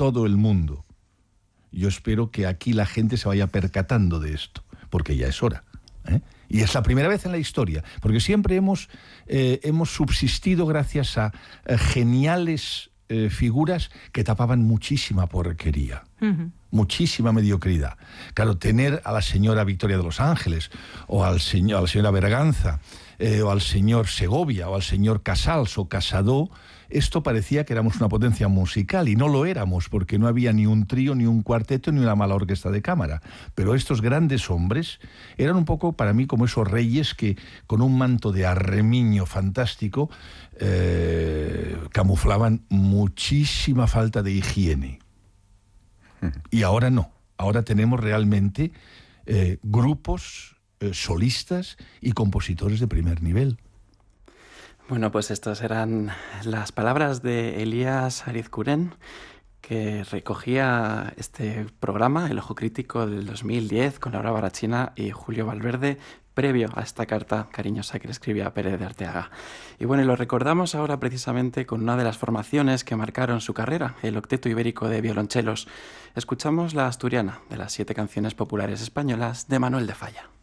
todo el mundo. Yo espero que aquí la gente se vaya percatando de esto, porque ya es hora, ¿eh? Y es la primera vez en la historia, porque siempre hemos subsistido gracias a geniales figuras que tapaban muchísima porquería, muchísima mediocridad. Claro, tener a la señora Victoria de los Ángeles, o a la señora Berganza, o al señor Segovia, o al señor Casals o Casado, esto parecía que éramos una potencia musical, y no lo éramos, porque no había ni un trío, ni un cuarteto, ni una mala orquesta de cámara. Pero estos grandes hombres eran un poco para mí como esos reyes que con un manto de arremiño fantástico camuflaban muchísima falta de higiene. Y ahora no, ahora tenemos realmente grupos solistas y compositores de primer nivel. Bueno, pues estas eran las palabras de Elías Arizcuren, que recogía este programa, El Ojo Crítico del 2010, con Laura Barachina y Julio Valverde, previo a esta carta cariñosa que le escribía a Pérez de Arteaga. Y bueno, y lo recordamos ahora precisamente con una de las formaciones que marcaron su carrera, el Octeto Ibérico de Violonchelos. Escuchamos la asturiana, de las 7 canciones populares españolas de Manuel de Falla.